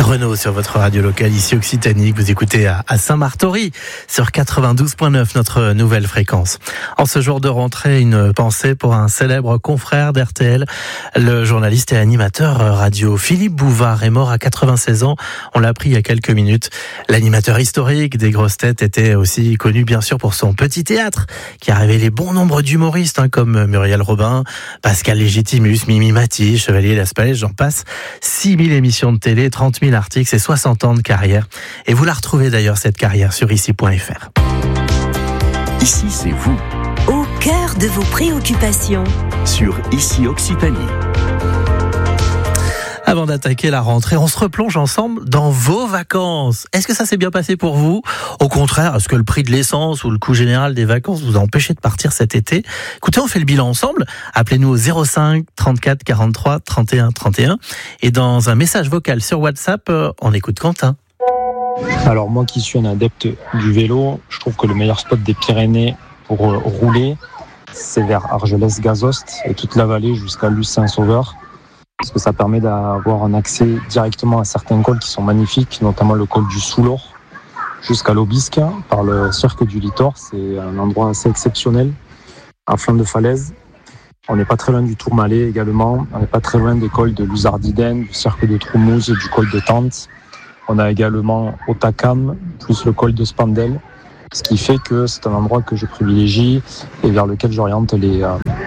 Renaud sur votre radio locale ici Occitanie. Vous écoutez à Saint-Martory sur 92.9, notre nouvelle fréquence. En ce jour de rentrée, une pensée pour un célèbre confrère d'RTL. Le journaliste et animateur radio Philippe Bouvard est mort à 96 ans. On l'a appris il y a quelques minutes. L'animateur historique des grosses têtes était aussi connu bien sûr pour son petit théâtre qui a révélé bon nombre d'humoristes comme Muriel Robin, Pascal Légitimus, Mimi Mati, Chevalier Laspalais, j'en passe. 6000 émissions de télé, 30 000 articles et 60 ans de carrière. Et vous la retrouvez d'ailleurs cette carrière sur ici.fr. Ici, c'est vous. Au cœur de vos préoccupations. Sur Ici Occitanie. Avant d'attaquer la rentrée, on se replonge ensemble dans vos vacances. Est-ce que ça s'est bien passé pour vous ? Au contraire, est-ce que le prix de l'essence ou le coût général des vacances vous a empêché de partir cet été ? Écoutez, on fait le bilan ensemble. Appelez-nous au 05 34 43 31 31. Et dans un message vocal sur WhatsApp, on écoute Quentin. Alors moi qui suis un adepte du vélo, je trouve que le meilleur spot des Pyrénées pour rouler, c'est vers Argelès-Gazost et toute la vallée jusqu'à Luce-Saint-Sauveur. Parce que ça permet d'avoir un accès directement à certains cols qui sont magnifiques, notamment le col du Soulor, jusqu'à l'Aubisque, par le cirque du Littor. C'est un endroit assez exceptionnel, à flanc de falaise. On n'est pas très loin du Tourmalet également, on n'est pas très loin des cols de Luzardiden, du cirque de Troumouze, du col de Tente. On a également Otakam, plus le col de Spandel, ce qui fait que c'est un endroit que je privilégie et vers lequel j'oriente les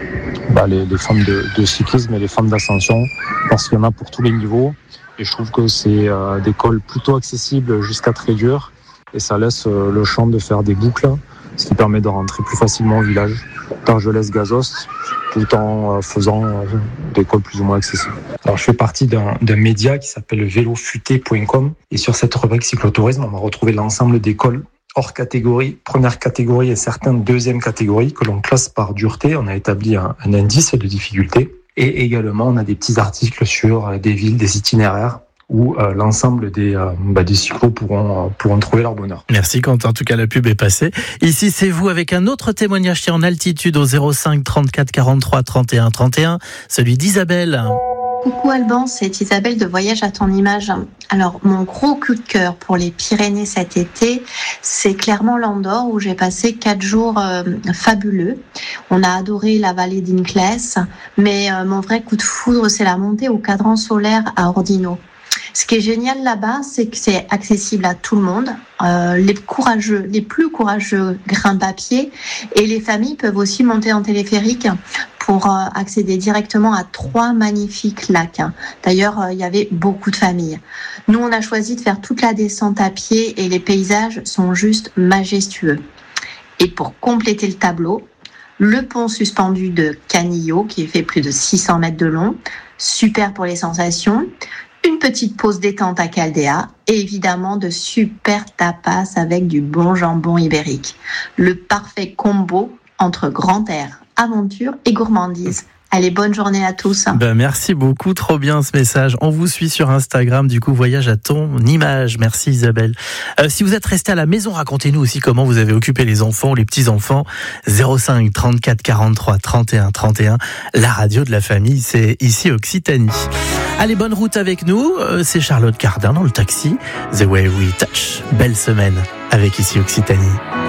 femmes de cyclisme et les femmes d'ascension, parce qu'il y en a pour tous les niveaux. Et je trouve que c'est des cols plutôt accessibles jusqu'à très durs, et ça laisse le champ de faire des boucles, ce qui permet de rentrer plus facilement au village d'Argelès-Gazost, tout en faisant des cols plus ou moins accessibles. Alors je fais partie d'un média qui s'appelle vélofuté.com, et sur cette rubrique cyclotourisme, on va retrouver l'ensemble des cols hors catégorie, première catégorie et certains deuxième catégorie que l'on classe par dureté. On a établi un indice de difficulté, et également on a des petits articles sur des villes, des itinéraires où l'ensemble des cyclos pourront trouver leur bonheur. Merci Quentin, en tout cas la pub est passée. Ici c'est vous avec un autre témoignage qui est en altitude au 05 34 43 31 31, celui d'Isabelle. Coucou Alban, c'est Isabelle de Voyage à ton image. Alors, mon gros coup de cœur pour les Pyrénées cet été, c'est Clermont-Landor où j'ai passé 4 jours fabuleux. On a adoré la vallée d'Inclès, mais mon vrai coup de foudre, c'est la montée au cadran solaire à Ordino. Ce qui est génial là-bas, c'est que c'est accessible à tout le monde. Les plus courageux grimpent à pied, et les familles peuvent aussi monter en téléphérique pour accéder directement à 3 magnifiques lacs. D'ailleurs, il y avait beaucoup de familles. Nous, on a choisi de faire toute la descente à pied et les paysages sont juste majestueux. Et pour compléter le tableau, le pont suspendu de Canillo, qui fait plus de 600 mètres de long, super pour les sensations. Une petite pause détente à Caldea et évidemment de super tapas avec du bon jambon ibérique. Le parfait combo entre grand air, aventure et gourmandise. Allez, bonne journée à tous. Merci beaucoup, trop bien ce message. On vous suit sur Instagram, du coup, Voyage à ton image. Merci Isabelle. Si vous êtes resté à la maison, racontez-nous aussi comment vous avez occupé les enfants, les petits-enfants. 05 34 43 31 31. La radio de la famille, c'est ici Occitanie. Allez, bonne route avec nous. C'est Charlotte Cardin dans le taxi. The Way We Touch. Belle semaine avec ici Occitanie.